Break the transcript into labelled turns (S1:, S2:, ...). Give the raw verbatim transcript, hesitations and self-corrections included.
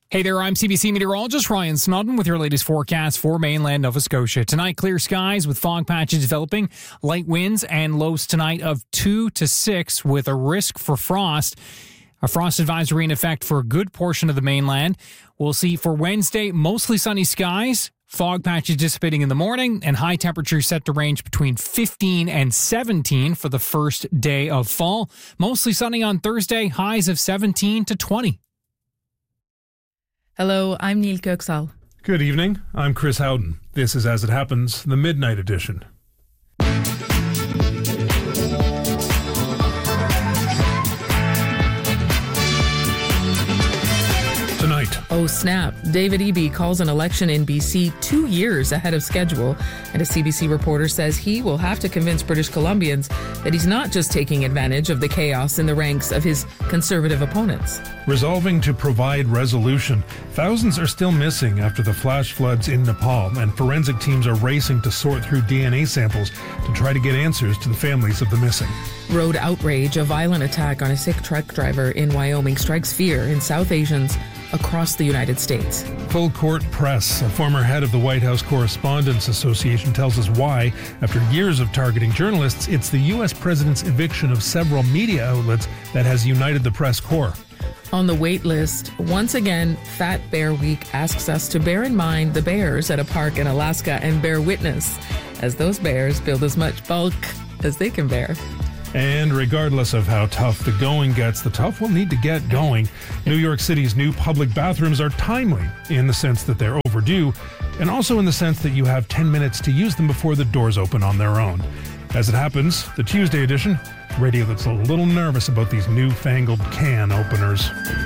S1: Hey there, I'm C B C meteorologist Ryan Snodden with your latest forecast for mainland Nova Scotia. Tonight, clear skies with fog patches developing, light winds and lows tonight of two to six with a risk for frost. A frost advisory in effect for a good portion of the mainland. We'll see for Wednesday, mostly sunny skies, fog patches dissipating in the morning, and high temperatures set to range between fifteen and seventeen for the first day of fall. Mostly sunny on Thursday, highs of seventeen to twenty.
S2: Hello, I'm Neil Kirksall.
S3: Good evening. I'm Chris Howden. This is As It Happens, the Midnight Edition. Tonight.
S2: Oh snap, David Eby calls an election in B C two years ahead of schedule, and a C B C reporter says he will have to convince British Columbians that he's not just taking advantage of the chaos in the ranks of his Conservative opponents.
S3: Resolving to provide resolution. Thousands are still missing after the flash floods in Nepal, and forensic teams are racing to sort through D N A samples to try to get answers to the families of the missing.
S2: Road outrage, a violent attack on a Sikh truck driver in Wyoming strikes fear in South Asians across the United States.
S3: Full court press. A former head of the White House Correspondents Association tells us why, after years of targeting journalists, it's the U S president's eviction of several media outlets that has united the press corps.
S2: On the wait list, once again, Fat Bear Week asks us to bear in mind the bears at a park in Alaska and bear witness as those bears build as much bulk as they can bear.
S3: And regardless of how tough the going gets, the tough will need to get going. New York City's new public bathrooms are timely in the sense that they're overdue, and also in the sense that you have ten minutes to use them before the doors open on their own. As it happens, the Tuesday edition, radio that's a little nervous about these newfangled can openers.